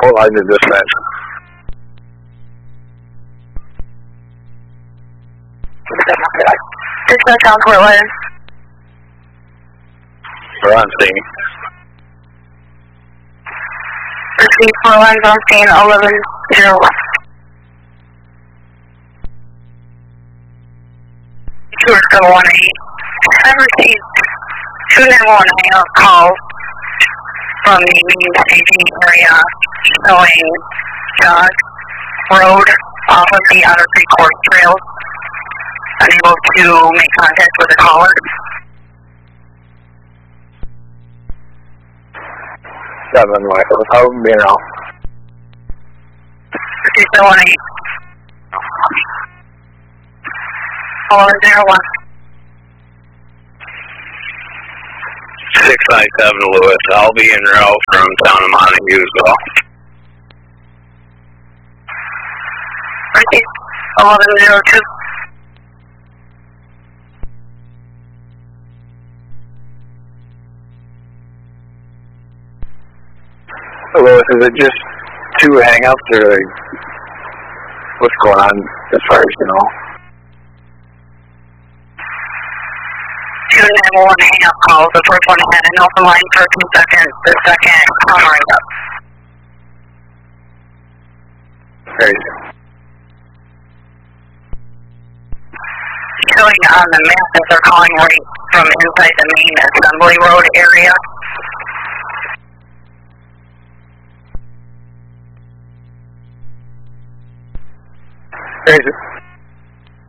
report line to dispatch. Dispatch on Port Line. We're on scene. Receive Port Line's on scene 1101. 2718. I've received 291 calls from the main staging area showing Jog Road off of the Otter Creek Court Trail. Unable to make contact with the caller. 7 Michael, how are we being off? 2718. 1101. 697 Lewis, I'll be en route from town of Montague as well. Receive 1102. Lewis, is it just 2 hang-ups or like, what's going on as far as you know? 291 hang-up calls. The first one had an open line for 2 seconds. The second hung up. Crazy. Showing on the map that they're calling right from inside the main Assembly Road area. Crazy.